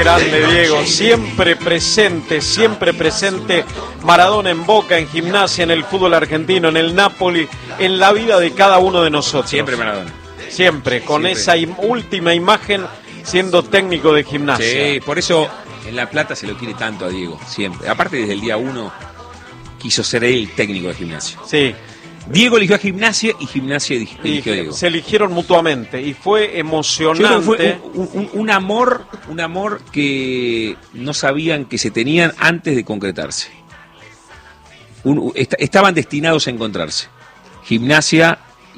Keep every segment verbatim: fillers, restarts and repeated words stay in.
Grande Diego, siempre presente, siempre presente. Maradona en Boca, en Gimnasia, en el fútbol argentino, en el Napoli, en la vida de cada uno de nosotros. Siempre Maradona. Siempre, con siempre. Esa im- última imagen siendo técnico de Gimnasia. Sí, por eso en La Plata se lo quiere tanto a Diego, siempre. Aparte, desde el día uno quiso ser él técnico de Gimnasia. Sí. Diego eligió a Gimnasia y Gimnasia eligió a Diego. Se eligieron mutuamente y fue emocionante. Fue un, un, un amor, un amor que no sabían que se tenían antes de concretarse. Un, est- estaban destinados a encontrarse. Gimnasia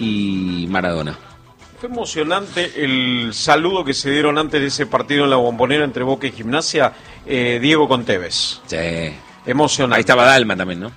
y Maradona. Fue emocionante el saludo que se dieron antes de ese partido en la Bombonera entre Boca y Gimnasia, eh, Diego con Tevez. Sí. Emocionante. Ahí estaba Dalma también, ¿no?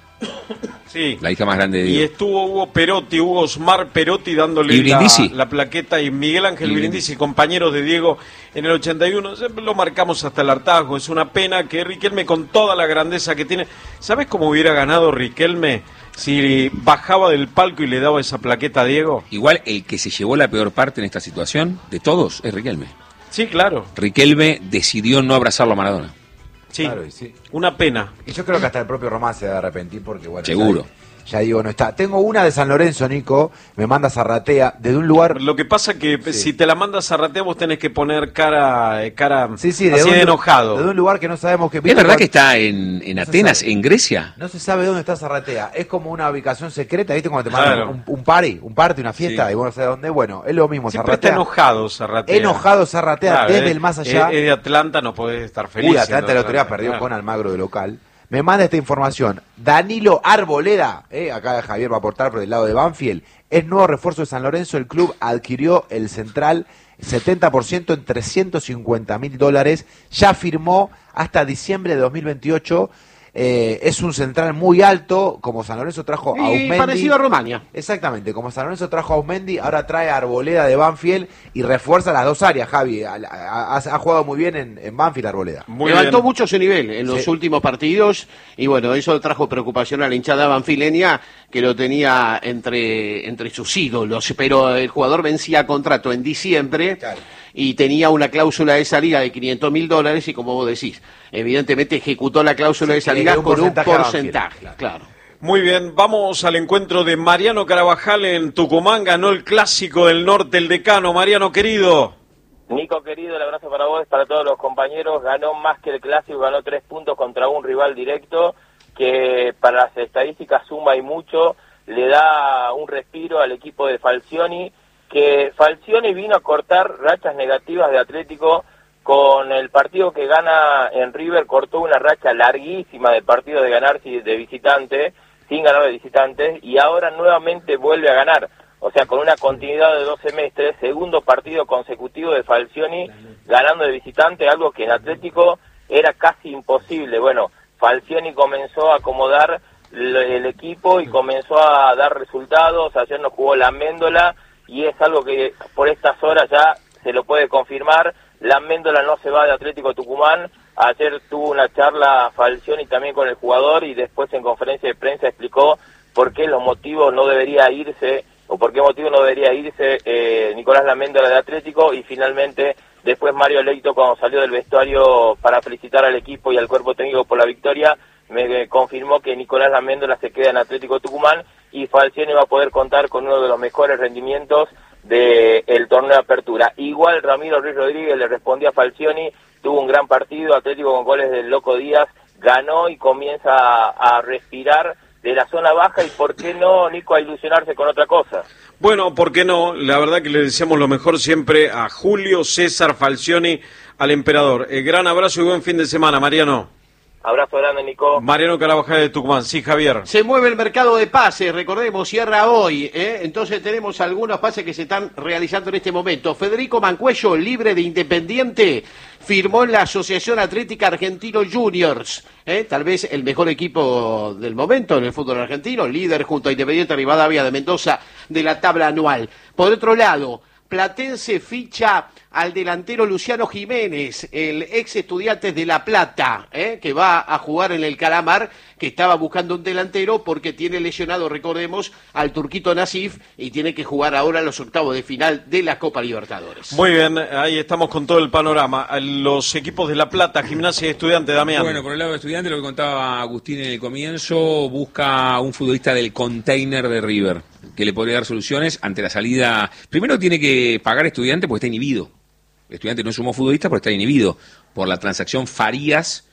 Sí. La hija más grande de Diego. Y estuvo Hugo Perotti, Hugo Osmar Perotti dándole la, la plaqueta, y Miguel Ángel y Brindisi, Brindisi, compañeros de Diego en el ochenta y uno. Lo marcamos hasta el hartazgo. Es una pena que Riquelme, con toda la grandeza que tiene, ¿sabes cómo hubiera ganado Riquelme si bajaba del palco y le daba esa plaqueta a Diego? Igual el que se llevó la peor parte en esta situación de todos es Riquelme. Sí, claro. Riquelme decidió no abrazarlo a Maradona. Sí, claro, y sí, una pena. Y yo creo que hasta el propio Román se va a arrepentir porque, bueno, seguro. Ya, ya digo, no está. Tengo una de San Lorenzo, Nico, me manda Zarratea, desde un lugar... Lo que pasa que sí. si te la mandas Zarratea vos tenés que poner cara, cara sí, sí, de así un, de enojado. De un lugar que no sabemos que... ¿Es verdad cuál... que está en, en no Atenas, en Grecia? No se sabe dónde está Zarratea. Es como una ubicación secreta, ¿viste? Cuando te mandan claro. un, un party, un party, una fiesta, sí. y vos no sabés dónde. Bueno, es lo mismo, siempre Zarratea. Está enojado Zarratea. Enojado Zarratea claro, desde es, el más allá. Es, es de Atlanta, no podés estar feliz. Uy, Atlanta el otro día perdió claro. con Almagro de local. Me manda esta información. Danilo Arboleda, eh, acá Javier va a aportar por el lado de Banfield, es nuevo refuerzo de San Lorenzo. El club adquirió el central setenta por ciento en trescientos cincuenta mil dólares. Ya firmó hasta diciembre de dos mil veintiocho. Eh, es un central muy alto, como San Lorenzo trajo a Aumendi. Parecido a Romagna. Exactamente, como San Lorenzo trajo a Aumendi, ahora trae a Arboleda de Banfield y refuerza las dos áreas, Javi. Ha, ha, ha jugado muy bien en, en Banfield Arboleda. Muy Levantó bien. mucho su nivel en los sí. últimos partidos y bueno, eso trajo preocupación a la hinchada banfileña, que lo tenía entre, entre sus ídolos, pero el jugador vencía contrato en diciembre. Claro. Y tenía una cláusula de salida de quinientos mil dólares y, como vos decís, evidentemente ejecutó la cláusula sí, de salida por un porcentaje, porcentaje claro. claro. Muy bien, vamos al encuentro de Mariano Carabajal en Tucumán. Ganó el Clásico del Norte, el decano. Mariano, querido. Nico, querido, el abrazo para vos, para todos los compañeros. Ganó más que el Clásico, ganó tres puntos contra un rival directo que para las estadísticas suma y mucho. Le da un respiro al equipo de Falcioni, que Falcioni vino a cortar rachas negativas de Atlético. Con el partido que gana en River, cortó una racha larguísima de partidos de ganar de visitante, sin ganar de visitantes, y ahora nuevamente vuelve a ganar. O sea, con una continuidad de dos semestres, segundo partido consecutivo de Falcioni ganando de visitante, algo que en Atlético era casi imposible. Bueno, Falcioni comenzó a acomodar el equipo y comenzó a dar resultados. Ayer nos jugó la Méndola, y es algo que por estas horas ya se lo puede confirmar. La Méndola no se va de Atlético Tucumán. Ayer tuvo una charla Falcioni también con el jugador, y después en conferencia de prensa explicó por qué los motivos no debería irse, o por qué motivo no debería irse eh, Nicolás La Méndola de Atlético. Y finalmente después Mario Leito, cuando salió del vestuario para felicitar al equipo y al cuerpo técnico por la victoria, me confirmó que Nicolás La Méndola se queda en Atlético Tucumán, y Falcioni va a poder contar con uno de los mejores rendimientos del torneo de apertura. Igual Ramiro Ruiz Rodríguez le respondió a Falcioni, tuvo un gran partido, Atlético con goles del Loco Díaz, ganó y comienza a, a respirar de la zona baja, y por qué no, Nico, a ilusionarse con otra cosa. Bueno, ¿por qué no? La verdad que le deseamos lo mejor siempre a Julio César Falcioni, al emperador. Eh, gran abrazo y buen fin de semana, Mariano. Abrazo grande, Nico. Mariano Carabajal de Tucumán. Sí, Javier. Se mueve el mercado de pases, recordemos, cierra hoy, ¿eh? Entonces tenemos algunos pases que se están realizando en este momento. Federico Mancuello, libre de Independiente, firmó en la Asociación Atlética Argentino Juniors, ¿eh? Tal vez el mejor equipo del momento en el fútbol argentino, líder junto a Independiente Rivadavia de Mendoza de la tabla anual. Por otro lado, Platense ficha al delantero Luciano Jiménez, el ex Estudiantes de La Plata, ¿eh? que va a jugar en el Calamar, que estaba buscando un delantero porque tiene lesionado, recordemos, al turquito Nasif y tiene que jugar ahora los octavos de final de la Copa Libertadores. Muy bien, ahí estamos con todo el panorama. Los equipos de La Plata, Gimnasia y Estudiantes, Damián. Bueno, por el lado de Estudiantes, lo que contaba Agustín en el comienzo, busca un futbolista del container de River, que le podría dar soluciones ante la salida. Primero tiene que pagar Estudiantes porque está inhibido. Estudiantes no sumó futbolista porque está inhibido por la transacción Farías,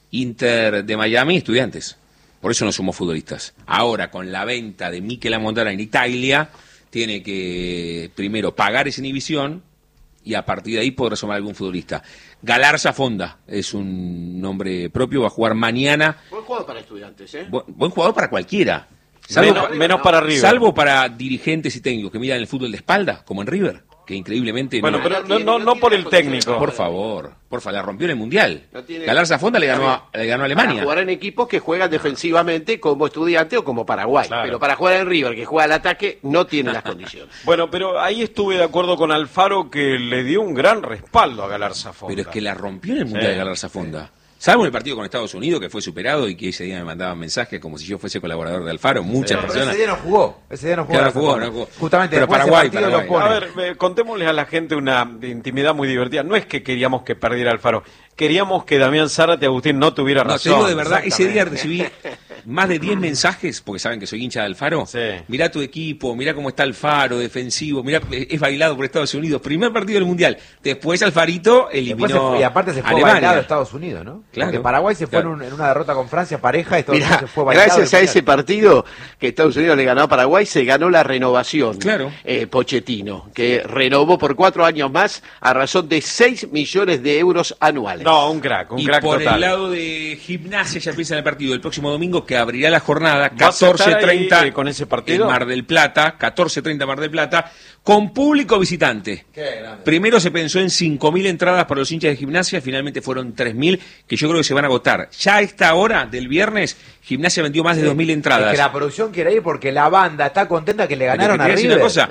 Inter de Miami, Estudiantes. Por eso no sumó futbolistas. Ahora, con la venta de Mikel Amondara en Italia, tiene que primero pagar esa inhibición y a partir de ahí podrá sumar algún futbolista. Galarza Fonda es un nombre propio, va a jugar mañana. Buen jugador para Estudiantes, ¿eh? Bu- buen jugador para cualquiera. Salvo, menos, menos para River. Salvo para dirigentes y técnicos que miran el fútbol de espalda, como en River, que increíblemente... Bueno, no, pero no, no, no por el técnico. Por favor, por favor, la rompió en el Mundial. No tiene- Galarza Fonda le ganó a, le ganó a Alemania. Para jugar en equipos que juegan defensivamente como Estudiante o como Paraguay. Claro. Pero para jugar en River, que juega al ataque, no tiene las condiciones. Bueno, pero ahí estuve de acuerdo con Alfaro, que le dio un gran respaldo a Galarza Fonda. Pero es que la rompió en el Mundial Sí, Galarza Fonda. Salvo en el partido con Estados Unidos, que fue superado y que ese día me mandaban mensajes como si yo fuese colaborador de Alfaro, muchas Pero personas. ese día no jugó, ese día no jugó. Claro, Galarza jugó, Fonda. no jugó. Justamente Pero después Paraguay, ese partido Paraguay. lo A pone. ver, eh, contémosle a la gente una intimidad muy divertida. No es que queríamos que perdiera Alfaro, queríamos que Damián Zárate, Agustín, no tuviera No, te razón. digo de verdad, ese día Exactamente. recibí más de diez mensajes, porque saben que soy hincha de Alfaro. Sí. Mirá tu equipo, mirá cómo está Alfaro, defensivo, mirá, es bailado por Estados Unidos. Primer partido del Mundial. Después Alfarito eliminó Después se fue- y aparte se fue Alemania. bailado a Estados Unidos, ¿no? Claro. Porque Paraguay se fue Claro. en, un- en una derrota con Francia pareja, Estados Mirá, Unidos se fue bailado. gracias a del ese Mundial. partido que Estados Unidos le ganó a Paraguay, se ganó la renovación. Claro. Eh, Pochettino, que renovó por cuatro años más a razón de seis millones de euros anuales. No, un crack, un Y crack por total. el lado de Gimnasia ya empieza el partido el próximo domingo, que abrirá la jornada ¿Vas a estar catorce treinta ahí, eh, con ese partido? en Mar del Plata, catorce treinta Mar del Plata, con público visitante. Qué grande. Primero se pensó en cinco mil entradas para los hinchas de Gimnasia, finalmente fueron tres mil, que yo creo que se van a agotar. Ya a esta hora del viernes, Gimnasia vendió más de dos mil entradas. Es que la producción quiere ir porque la banda está contenta que le Pero ganaron te a quería decir River. una cosa,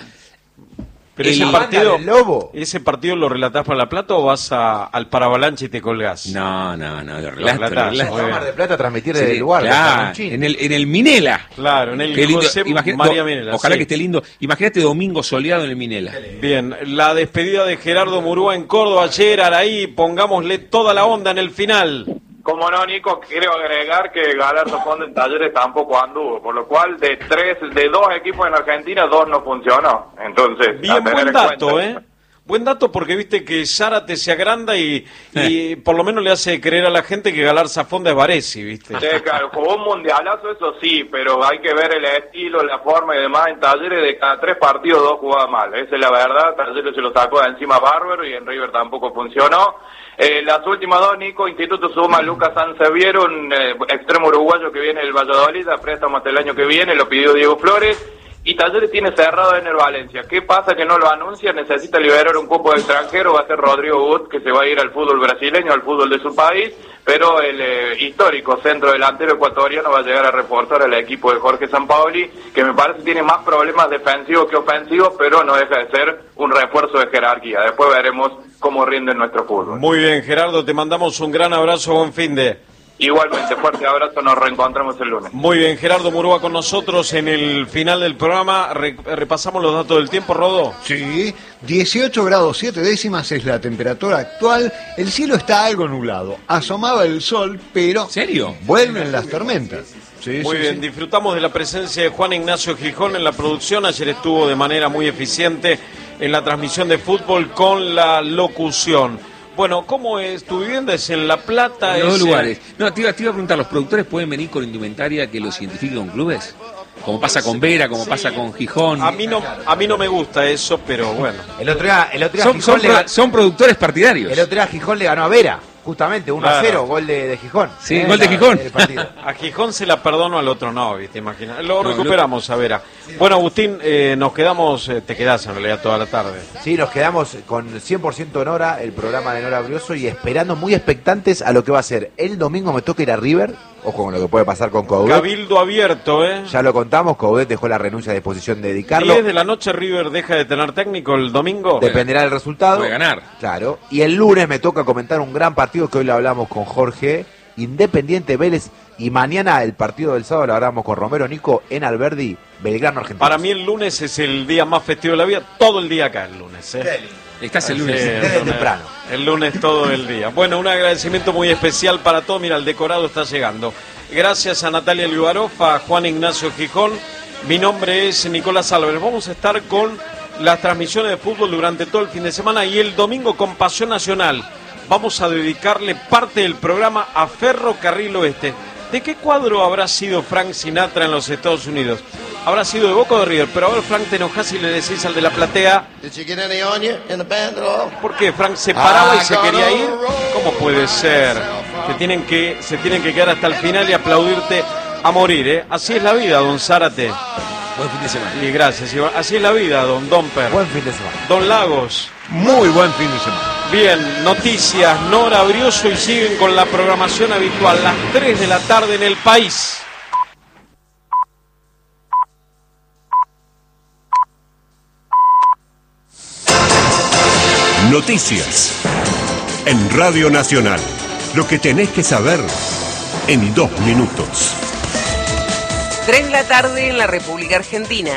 Pero El- ese La banda partido, del Lobo. ¿ese partido lo relatás para La Plata o vas a, al Paravalanche y te colgás? no, no, no, lo relato, relatás, lo relato. muy Vamos a bien. Mar del Plata a transmitir desde Sí, el lugar. claro, con Chin. en el, en el Minela. Claro, en el Qué lindo. José Imagina- María no, Minela. Ojalá sí. que esté lindo. Imagínate domingo soleado en el Minela. Bien, la despedida de Gerardo Murúa en Córdoba ayer, Araí, pongámosle toda la onda en el final. Como no, Nico, quiero agregar que Galarza Fonda en Talleres tampoco anduvo, por lo cual de tres, de dos equipos en Argentina, dos no funcionó. Entonces, a Bien, tener buen en dato, cuenta. ¿eh? Buen dato porque viste que Zárate se agranda y, y por lo menos le hace creer a la gente que Galarza Fonda es Baresi, ¿viste? Sí, claro, jugó un mundialazo, eso sí, pero hay que ver el estilo, la forma y demás. En Talleres de cada tres partidos, dos jugaba mal. Esa es la verdad. Talleres se lo sacó de encima bárbaro y en River tampoco funcionó. Eh, las últimas dos, Nico, Instituto suma a Lucas Sanseviero, un eh, extremo uruguayo que viene del Valladolid, a préstamo hasta el año que viene, lo pidió Diego Flores. Y Talleres tiene cerrado en el Valencia. ¿Qué pasa que no lo anuncia? Necesita liberar un cupo de extranjero. Va a ser Rodrigo Gut, que se va a ir al fútbol brasileño, al fútbol de su país. Pero el eh, histórico centro delantero ecuatoriano va a llegar a reforzar al equipo de Jorge Sampaoli, que me parece tiene más problemas defensivos que ofensivos, pero no deja de ser un refuerzo de jerarquía. Después veremos cómo rinde nuestro fútbol. Muy bien, Gerardo, te mandamos un gran abrazo, buen fin de... Igualmente, fuerte abrazo, nos reencontramos el lunes. Muy bien, Gerardo Murúa con nosotros en el final del programa. Re- repasamos los datos del tiempo, Rodó. Sí, dieciocho grados siete décimas es la temperatura actual. El cielo está algo nublado. Asomaba el sol, pero ¿En serio? vuelven las tormentas. Sí, Muy sí, bien, sí. disfrutamos de la presencia de Juan Ignacio Gijón en la producción. Ayer estuvo de manera muy eficiente en la transmisión de fútbol con la locución. Bueno, ¿cómo es? ¿Tu vivienda es en La Plata? En los es dos en- lugares. No, te iba, te iba a preguntar, ¿los productores pueden venir con indumentaria que los identifique con clubes? Como pasa con Vera, como pasa con Gijón. A mí no, a mí no me gusta eso, pero bueno. El otro día, el otro día Son, Gijón son, le pro- ganó, son productores partidarios. el otro día Gijón le ganó a Vera, justamente uno a cero, Claro. gol de, de Gijón. Sí, Eh, gol de la- Gijón. el partido. A Gijón se la perdono, al otro no, ¿viste? Imagina. Lo No, recuperamos, a ver. Bueno, Agustín, eh, nos quedamos, eh, te quedás en realidad toda la tarde. Sí, nos quedamos con cien por ciento Nora, el programa de Nora Brioso, y esperando muy expectantes a lo que va a ser. El domingo me toca ir a River, ojo con lo que puede pasar con Coudet. Cabildo abierto, ¿eh? Ya lo contamos, Coudet dejó la renuncia a disposición de dedicarlo. diez de la noche River deja de tener técnico el domingo. Dependerá del resultado. Puede ganar. Claro. Y el lunes me toca comentar un gran partido que hoy lo hablamos con Jorge, Independiente Vélez, y mañana el partido del sábado lo hablamos con Romero Nico en Alberdi, Belgrano, Argentina. Para mí el lunes es el día más festivo de la vida, todo el día acá el lunes, ¿eh? Estás el lunes. Sí, Desde el lunes, temprano. El lunes todo el día. Bueno, un agradecimiento muy especial para todos. Mira, el decorado está llegando. Gracias a Natalia Liubarov, a Juan Ignacio Gijón. Mi nombre es Nicolás Álvarez. Vamos a estar con las transmisiones de fútbol durante todo el fin de semana y el domingo con Pasión Nacional. Vamos a dedicarle parte del programa a Ferrocarril Oeste. ¿De qué cuadro habrá sido Frank Sinatra en los Estados Unidos? Habrá sido de Boca o de River, pero a ver, Frank, te enojás y le decís al de la platea. ¿Por qué? Frank se paraba y se quería ir. ¿Cómo puede ser? Se tienen que, se tienen que quedar hasta el final y aplaudirte a morir, ¿eh? Así es la vida, don Zárate. Buen fin de semana. Y gracias, Iván. Así es la vida, don Domper. Buen fin de semana. Don Lagos. Muy buen fin de semana. Bien, noticias, Nora Brioso, y siguen con la programación habitual, las tres de la tarde en El País. Noticias en Radio Nacional. Lo que tenés que saber en dos minutos. tres de la tarde en la República Argentina.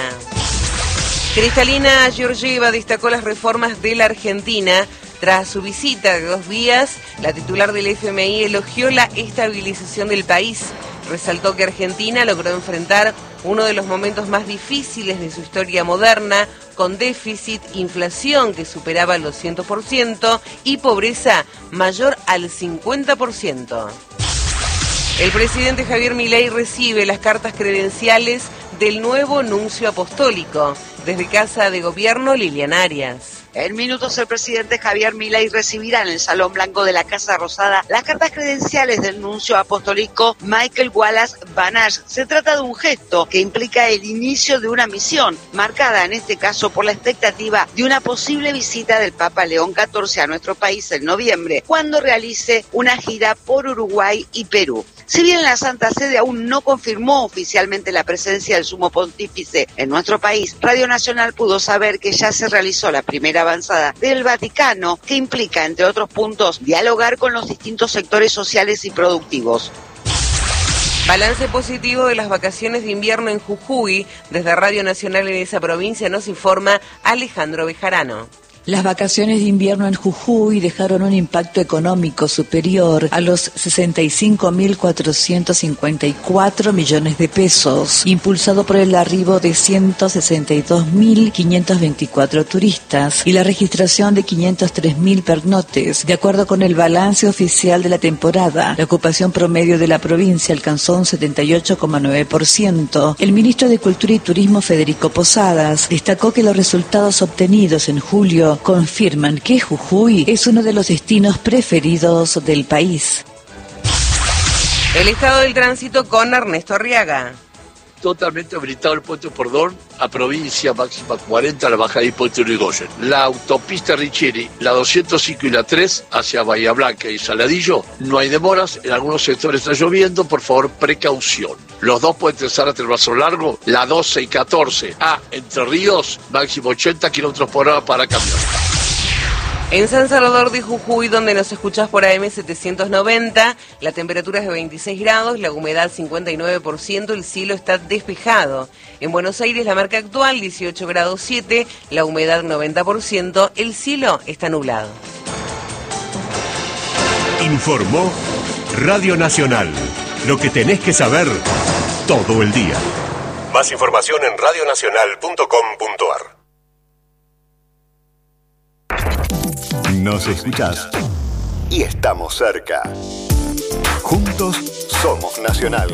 Cristalina Georgieva destacó las reformas de la Argentina. Tras su visita de dos días, la titular del F M I elogió la estabilización del país. Resaltó que Argentina logró enfrentar uno de los momentos más difíciles de su historia moderna, con déficit, inflación que superaba el doscientos por ciento y pobreza mayor al cincuenta por ciento. El presidente Javier Milei recibe las cartas credenciales del nuevo nuncio apostólico. Desde Casa de Gobierno, Liliana Arias. En minutos el presidente Javier Milei recibirá en el Salón Blanco de la Casa Rosada las cartas credenciales del nuncio apostólico Michael Wallace Van Asch. Se trata de un gesto que implica el inicio de una misión, marcada en este caso por la expectativa de una posible visita del Papa León catorce a nuestro país en noviembre, cuando realice una gira por Uruguay y Perú. Si bien la Santa Sede aún no confirmó oficialmente la presencia del Sumo Pontífice en nuestro país, Radio Nacional pudo saber que ya se realizó la primera avanzada del Vaticano, que implica, entre otros puntos, dialogar con los distintos sectores sociales y productivos. Balance positivo de las vacaciones de invierno en Jujuy. Desde Radio Nacional en esa provincia nos informa Alejandro Bejarano. Las vacaciones de invierno en Jujuy dejaron un impacto económico superior a los sesenta y cinco mil cuatrocientos cincuenta y cuatro millones de pesos, impulsado por el arribo de ciento sesenta y dos mil quinientos veinticuatro turistas y la registración de quinientos tres mil pernotes. De acuerdo con el balance oficial de la temporada, la ocupación promedio de la provincia alcanzó un setenta y ocho coma nueve por ciento. El ministro de Cultura y Turismo, Federico Posadas, destacó que los resultados obtenidos en julio confirman que Jujuy es uno de los destinos preferidos del país. El estado del tránsito con Ernesto Arriaga. Totalmente habilitado el puente Pordón a provincia máxima cuarenta, la bajada del puente Urigoyen. La autopista Richieri, la doscientos cinco y la tres hacia Bahía Blanca y Saladillo, no hay demoras, en algunos sectores está lloviendo, por favor precaución. Los dos puentes Zárate el Brazo Largo, la doce y catorce a Entre Ríos, máximo ochenta kilómetros por hora para camiones. En San Salvador de Jujuy, donde nos escuchás por A M setecientos noventa, la temperatura es de veintiséis grados, la humedad cincuenta y nueve por ciento, el cielo está despejado. En Buenos Aires, la marca actual dieciocho grados siete, la humedad noventa por ciento, el cielo está nublado. Informó Radio Nacional. Lo que tenés que saber todo el día. Más información en radio nacional punto com punto a r. Nos escuchás y estamos cerca. Juntos somos Nacional.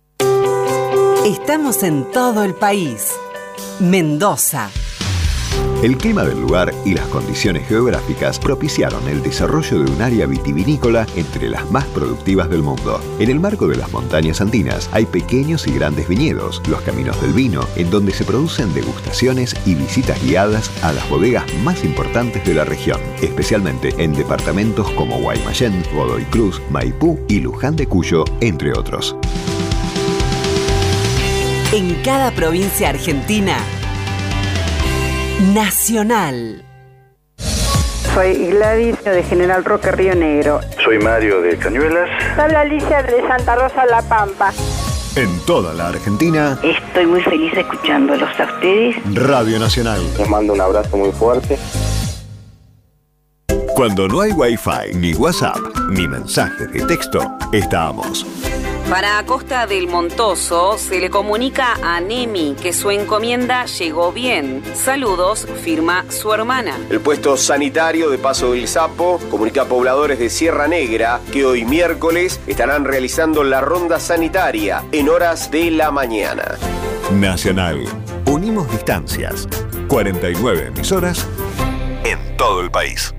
Estamos en todo el país. Mendoza El clima del lugar y las condiciones geográficas propiciaron el desarrollo de un área vitivinícola entre las más productivas del mundo. En el marco de las montañas andinas hay pequeños y grandes viñedos, los caminos del vino, en donde se producen degustaciones y visitas guiadas a las bodegas más importantes de la región, especialmente en departamentos como Guaymallén, Godoy Cruz, Maipú y Luján de Cuyo, entre otros. En cada provincia argentina, Nacional. Soy Gladys de General Roque, Río Negro. Soy Mario de Cañuelas. Habla Alicia de Santa Rosa, La Pampa. En toda la Argentina, estoy muy feliz escuchándolos a ustedes. Radio Nacional. Les mando un abrazo muy fuerte. Cuando no hay Wi-Fi, ni WhatsApp, ni mensajes de texto, estamos. Para Costa del Montoso se le comunica a Nemi que su encomienda llegó bien. Saludos, firma su hermana. El puesto sanitario de Paso del Sapo comunica a pobladores de Sierra Negra que hoy miércoles estarán realizando la ronda sanitaria en horas de la mañana. Nacional. Unimos distancias. cuarenta y nueve emisoras en todo el país.